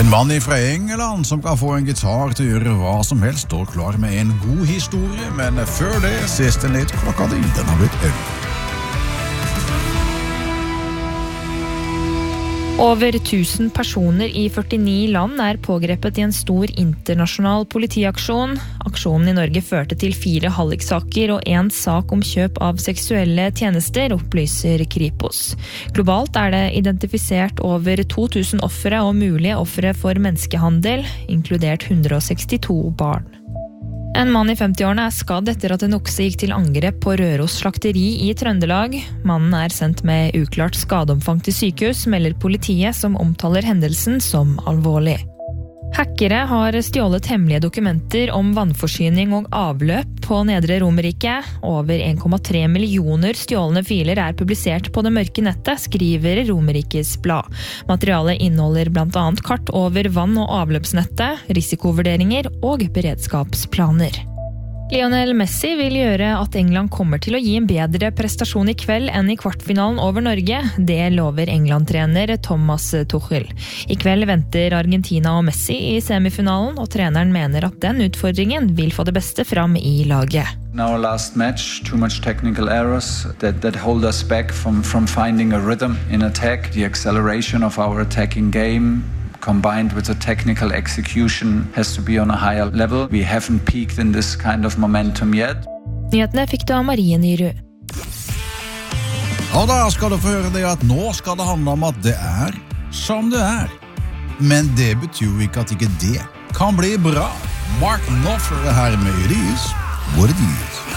En mann fra England som kan få en gitar til å gjøre hva som helst, står klar med en god historie, men før det siste litt klokka di, den har blitt 11. Over 1000 personer i 49 land er pågrepet i en stor internasjonal politiaksjon. Aksjonen i Norge førte til 4 halliksaker og 1 sak om kjøp av seksuelle tjenester, opplyser Kripos. Globalt er det identifisert over 2000 offere og mulige offere for menneskehandel, inkludert 162 barn. En mann i 50-årene er skadd etter at en okse gikk til angrep på Røros slakteri i Trøndelag. Mannen er sendt med uklart skadeomfang til sykehus, melder politiet som omtaler hendelsen som alvorlig. Hackere har stjålet hemmelige dokumenter om vannforsyning og avløp på Nedre Romerike. Over 1,3 millioner stjålne filer er publisert på det mørke nettet, skriver Romerikes blad. Materialet inneholder blant annet kart over vann- og avløpsnettet, risikovurderinger og beredskapsplaner. Lionel Messi vil gjøre at England kommer til å gi en bedre prestasjon i kveld enn i kvartfinalen over Norge. Det lover England-trener Thomas Tuchel. I kveld venter Argentina og Messi i semifinalen, og treneren mener at den utfordringen vil få det beste fram i laget. In our last match, too much technical errors that hold us back from finding a rhythm in attack. The acceleration of our attacking game combined with the technical execution has to be on a higher level. We haven't peaked in this kind of momentum yet. Nyhetene fikk du av Marie Nyrud. Og da skal du få høre det at nå skal det handle om at det er som det er. Men det betyr jo ikke at ikke det kan bli bra. Mark Knopfler er her med It Is What It Is.